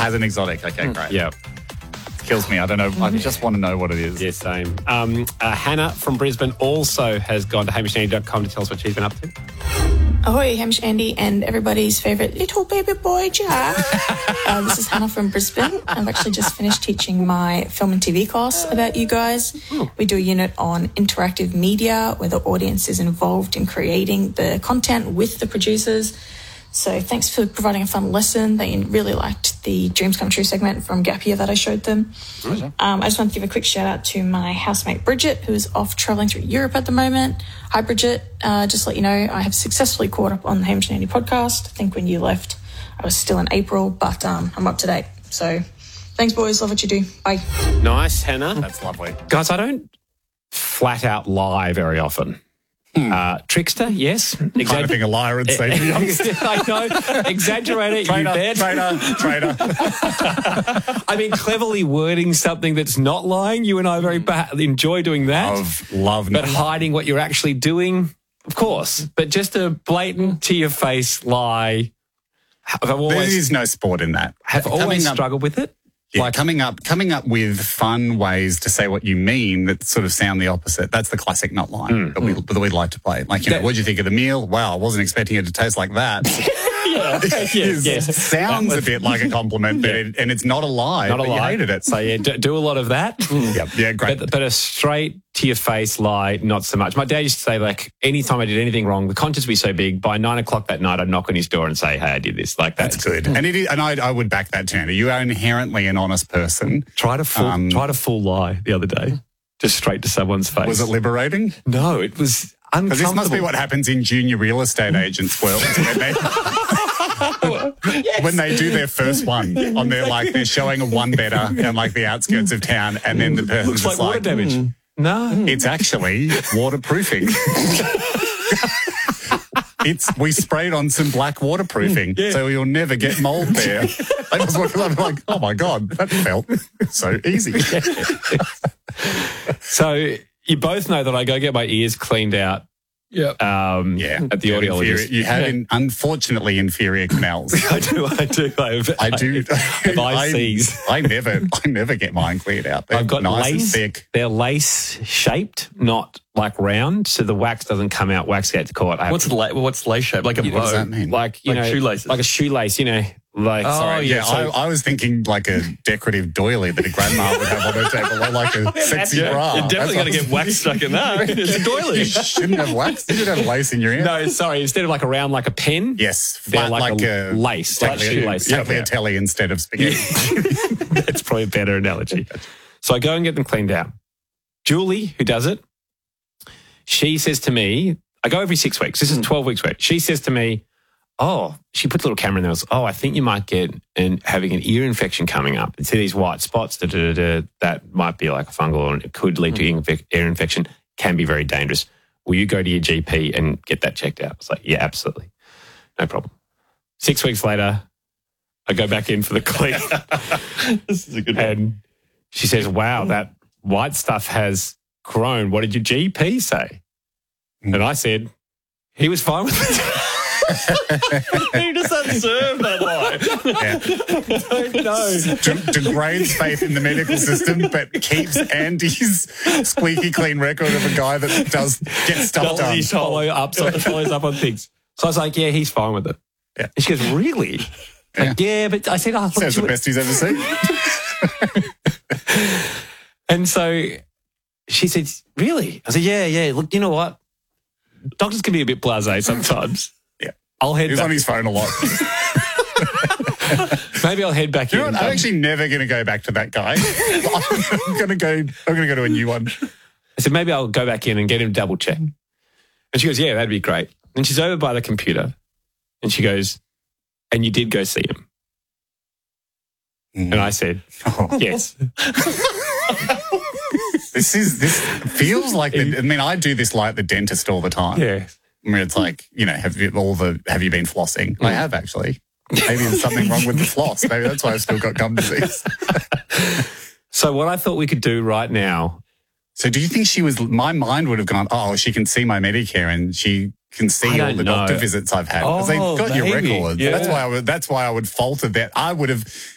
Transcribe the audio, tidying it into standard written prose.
Has an exotic. Okay, great. Yeah. Kills me. I don't know. I just want to know what it is. Yeah, same. Hannah from Brisbane also has gone to hamishandy.com to tell us what she's been up to. Ahoy, Hamish, Andy, and everybody's favourite little baby boy, Jack. This is Hannah from Brisbane. I've actually just finished teaching my film and TV class about you guys. We do a unit on interactive media where the audience is involved in creating the content with the producers. So thanks for providing a fun lesson. They really liked the Dreams Come True segment from Gap Year that I showed them. I just want to give a quick shout out to my housemate Bridget, who is off travelling through Europe at the moment. Hi Bridget, just to let you know, I have successfully caught up on the Hamish and Andy podcast. I think when you left, I was still in April, but I'm up to date. So thanks boys, love what you do. Bye. Nice, Hannah. That's lovely. Guys, I don't flat out lie very often. Trickster, yes. Kind of being a liar and say, I know. Exaggerator, you bet. Traitor. I mean, cleverly wording something that's not lying. You and I very enjoy doing that. Love. But hiding what you're actually doing, of course. But just a blatant, to-your-face lie. There is no sport in that. Have always struggled with it. Yeah, coming up with fun ways to say what you mean that sort of sound the opposite. That's the classic not line that we like to play. Like, what did you think of the meal? Wow, I wasn't expecting it to taste like that. Yes. Sounds a bit like a compliment, but and it's not a lie. Not a lie. You hated it. So, do a lot of that. Yeah, great. But a straight to your face lie, not so much. My dad used to say, like, anytime I did anything wrong, the conscience would be so big, by 9 o'clock that night, I'd knock on his door and say, hey, I did this. Like, that's good. And it is, and I would back that, Tanner. You are inherently an honest person. Tried a full lie the other day, just straight to someone's face. Was it liberating? No, it was uncomfortable. Because this must be what happens in junior real estate agents' world. When they do their first one on their, like, they're showing a one better in, like, the outskirts of town, and then the person's looks like water damage. No, it's actually waterproofing. We sprayed on some black waterproofing, so you'll never get mold there. I'm like, oh my God, that felt so easy. So you both know that I go get my ears cleaned out. At the audiologist. You have unfortunately inferior canals. I do. I do. Have ICs. I never get mine cleared out. They're I've got nice lace. And thick. They're lace shaped, not like round, so the wax doesn't come out. Wax gets caught. What's lace shape? Like a bow? What does that mean? Like shoelaces. Like a shoelace. Like, I was thinking like a decorative doily that a grandma would have on her table, or like a sexy bra. You're definitely going to get wax stuck in that. It's a doily. You shouldn't have wax. You should have lace in your ear. No, sorry. Instead of like around like a pen, yes, they're like a lace, like shoelace. Tagliatelle instead of spaghetti. That's probably a better analogy. So I go and get them cleaned out. Julie, who does it, she says to me, I go every 6 weeks. This is 12 weeks work. She says to me, she put a little camera in there. I think you might get having an ear infection coming up. And see these white spots, that might be like a fungal, or it could lead to ear infection, can be very dangerous. Will you go to your GP and get that checked out? I was like, yeah, absolutely. No problem. 6 weeks later, I go back in for the clean. This is a good one. And she says, wow, that white stuff has grown. What did your GP say? And I said, he was fine with it. You just unserved that lie. I don't know. Degrades faith in the medical system, but keeps Andy's squeaky clean record of a guy that get stuff done. He follows up on things. So I was like, yeah, he's fine with it. Yeah. And she goes, really? Like, yeah, but I said, sounds the best he's ever seen. And so she said, really? I said, yeah. Look, you know what? Doctors can be a bit blasé sometimes. I'll head He's back. on his phone a lot. Maybe I'll head back in. I'm actually never going to go back to that guy. I'm going to go to a new one. I said, maybe I'll go back in and get him double check. And she goes, yeah, that'd be great. And she's over by the computer and she goes, and you did go see him? And I said, yes. This feels like, I do this like the dentist all the time. Yeah. I mean, it's like, have you been flossing? I have, actually. Maybe there's something wrong with the floss. Maybe that's why I've still got gum disease. So what I thought we could do right now. So do you think my mind would have gone, she can see my Medicare and she can see all the doctor visits I've had. Because they've got your records. Yeah. That's why I would falter that. I would have